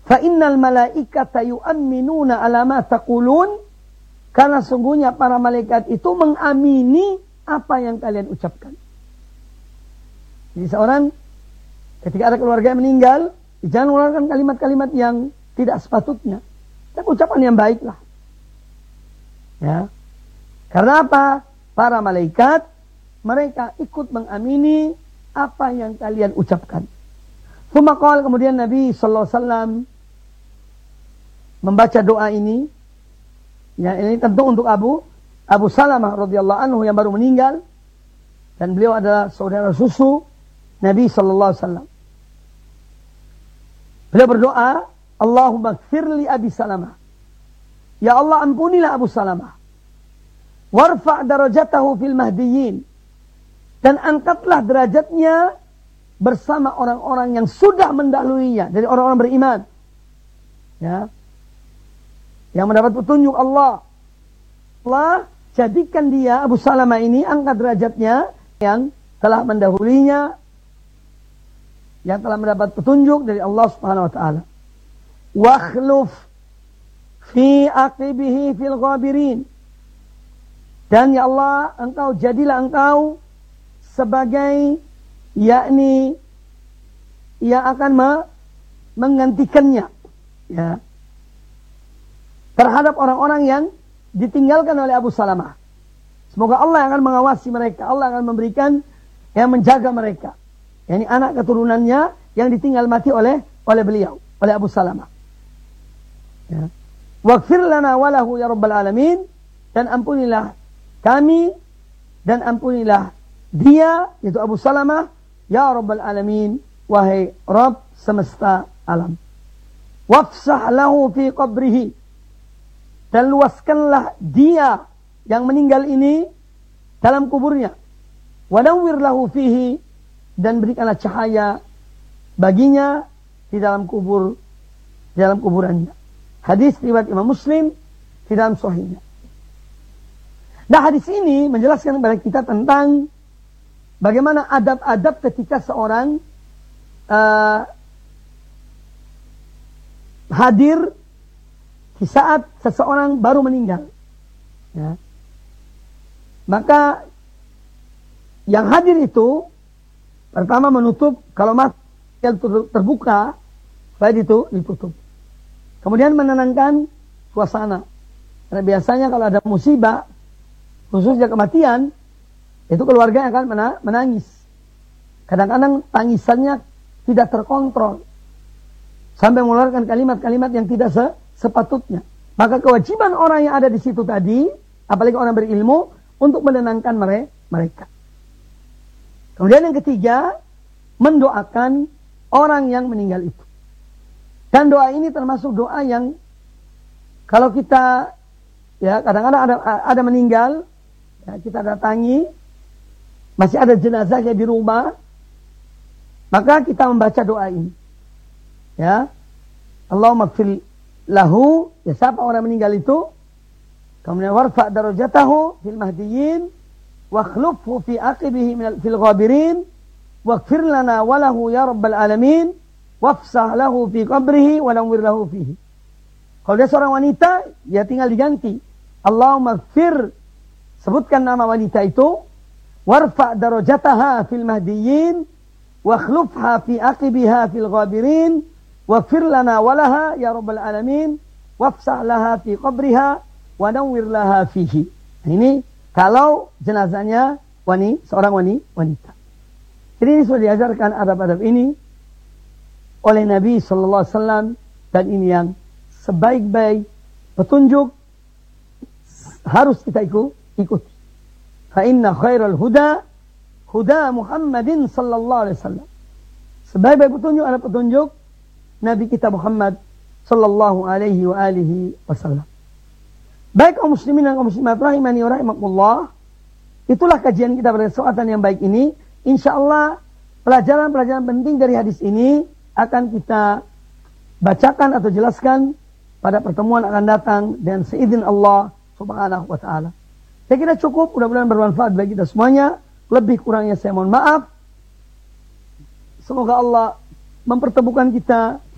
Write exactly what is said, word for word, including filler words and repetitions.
Fa innal malaikata yu'minuna ala ma taqulun, karena sungguhnya para malaikat itu mengamini apa yang kalian ucapkan. Jadi seorang ketika ada keluarga yang meninggal, jangan mengeluarkan kalimat-kalimat yang tidak sepatutnya. Dan ucapan yang baik lah. Ya. Karena apa? Para malaikat, mereka ikut mengamini apa yang kalian ucapkan. Fumakal, kemudian Nabi sallallahu alaihi wasallam membaca doa ini. Ya, ini tentu untuk Abu Abu Salamah radhiyallahu anhu yang baru meninggal, dan beliau adalah saudara susu Nabi sallallahu alaihi wasallam. Beliau berdoa, Allahumma ighfir li Abi Salamah. Ya Allah, ampunilah Abu Salamah. Warfa' darajatahu fil mahdiyyin. Dan angkatlah derajatnya bersama orang-orang yang sudah mendahuluinya, dari orang-orang beriman. Ya. Yang mendapat petunjuk Allah. Allah jadikan dia, Abu Salamah ini, angkat derajatnya yang telah mendahulinya, yang telah mendapat petunjuk dari Allah Subhanahu wa taala. Wakhluf fi aqibihi fil ghabirin. Dan ya Allah, engkau jadilah engkau sebagai, yakni yang akan me- menggantikannya, ya, terhadap orang-orang yang ditinggalkan oleh Abu Salamah. Semoga Allah akan mengawasi mereka, Allah akan memberikan yang menjaga mereka. Yani anak keturunannya yang ditinggal mati oleh oleh beliau, oleh Abu Salamah. Ya. Waghfir lana walahu ya rabbal alamin, dan ampunilah kami dan ampunilah dia, yaitu Abu Salamah, ya rabbal alamin, wahai Rabb semesta alam. Wafsah lahu fi qabrihi, dan luaskanlah dia yang meninggal ini dalam kuburnya. Wanawwir lahu fihi, dan berikanlah cahaya baginya di dalam kubur, di dalam kuburannya. Hadis riwayat Imam Muslim di dalam sahihnya. Nah, hadis ini menjelaskan kepada kita tentang bagaimana adab-adab ketika seorang uh, hadir di saat seseorang baru meninggal. Ya. Maka yang hadir itu pertama menutup, kalau mata terbuka, baik itu ditutup. Kemudian menenangkan suasana. Karena biasanya kalau ada musibah, khususnya kematian, itu keluarga akan menangis. Kadang-kadang tangisannya tidak terkontrol, sampai mengeluarkan kalimat-kalimat yang tidak sepatutnya. Maka kewajiban orang yang ada di situ tadi, apalagi orang berilmu, untuk menenangkan mereka. Kemudian yang ketiga, mendoakan orang yang meninggal itu. Dan doa ini termasuk doa yang kalau kita, ya, kadang-kadang ada, ada meninggal, ya, kita datangi, masih ada jenazahnya di rumah, maka kita membaca doa ini. Ya, Allahumma ighfir lahu, ya, siapa orang meninggal itu, kemudian warfa' darajatahu fil mahdiyyin, wakhlufhu fi aqibihi minal fil ghabirin, waghfir lana walahu ya rabbal alamin, wafsah lahu fi qabrihi wa nawwir lahu fihi. Kalau dia seorang wanita, ya tinggal diganti, Allahumma ighfir, sebutkan nama wanita itu, warfa' darajataha fil mahdiyyin, wakhlufha fi aqibiha fil ghabirin, waghfir lana walaha ya rabbal alamin, wafsah laha fi qabriha wa nawwir laha fihi. Ini kalau jenazahnya wani, seorang wani, wanita. Jadi ini sudah diajarkan adab-adab ini oleh Nabi sallallahu alaihi wasallam, dan ini yang sebaik-baik petunjuk harus kita ikuti. Fa inna khairal huda huda Muhammadin sallallahu alaihi wasallam. Sebaik-baik petunjuk adalah petunjuk Nabi kita Muhammad sallallahu alaihi wa alihi wasallam. Baik kaum muslimin dan kaum muslimat rahimani wa rahimakumullah, itulah kajian kita pada kesempatan yang baik ini. Insyaallah pelajaran-pelajaran penting dari hadis ini akan kita bacakan atau jelaskan pada pertemuan akan datang dengan seizin Allah subhanahu wa ta'ala. Saya kira cukup, mudah-mudahan bermanfaat bagi kita semuanya. Lebih kurangnya saya mohon maaf. Semoga Allah mempertemukan kita